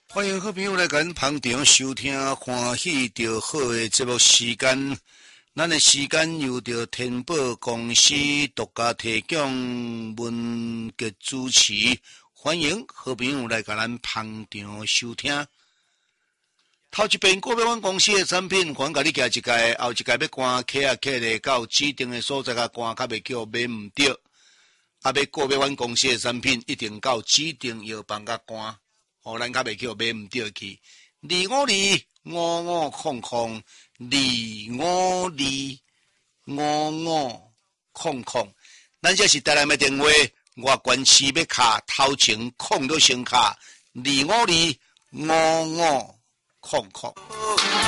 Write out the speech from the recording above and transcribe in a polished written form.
欢迎好朋友来跟捧场收听欢喜着好的节目时间。咱的时间由着天宝公司独家提供文节主持，欢迎好朋友来跟咱捧场收听。头一遍个别阮公司的产品，还甲你寄一届，后一届要关客啊客咧到指定的所在甲关，较袂叫买唔着。啊，要个别阮公司的产品，一定到指定药房甲关。互咱较袂叫买唔着去，2525500，咱这是台南的电话，外关市要卡头前空就先卡2525500。